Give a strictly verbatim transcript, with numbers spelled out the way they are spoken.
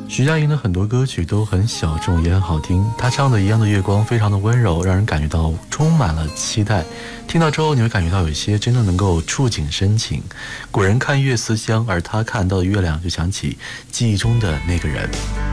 徐佳莹的很多歌曲都很小众也很好听，她唱的《一样的月光》非常的温柔，让人感觉到充满了期待。听到之后你会感觉到有一些真的能够触景生情。古人看月思乡，而她看到的月亮就想起记忆中的那个人。